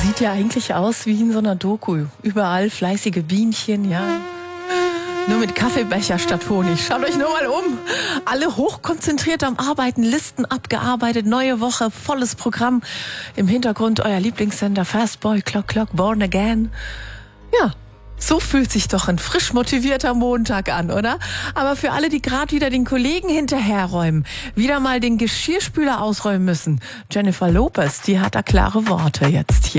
Sieht ja eigentlich aus wie in so einer Doku. Überall fleißige Bienchen, ja. Nur mit Kaffeebecher statt Honig. Schaut euch nur mal um. Alle hochkonzentriert am Arbeiten, Listen abgearbeitet, neue Woche, volles Programm. Im Hintergrund euer Lieblingssender Fastboy, Clock Clock, Born Again. Ja, so fühlt sich doch ein frisch motivierter Montag an, oder? Aber für alle, die gerade wieder den Kollegen hinterherräumen, wieder mal den Geschirrspüler ausräumen müssen, Jennifer Lopez, die hat da klare Worte jetzt hier.